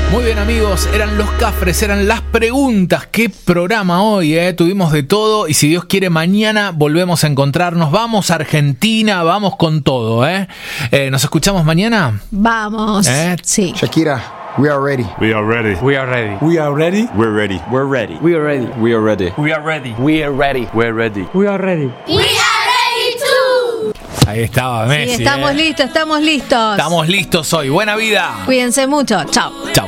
Muy bien, amigos, eran los Cafres, eran las preguntas. Qué programa hoy, tuvimos de todo y si Dios quiere mañana volvemos a encontrarnos. Vamos a Argentina, vamos con todo, ¿Nos escuchamos mañana? Vamos. Sí. Shakira. We are ready. We are ready. We are ready. We are ready. We're ready. We're ready. We are ready. We are ready. We are ready. We are ready. We're ready. We are ready. We are ready too. Ahí estaba Messi. Sí, estamos listos, estamos listos. Estamos listos hoy. Buena vida. Cuídense mucho. Chao. Chao.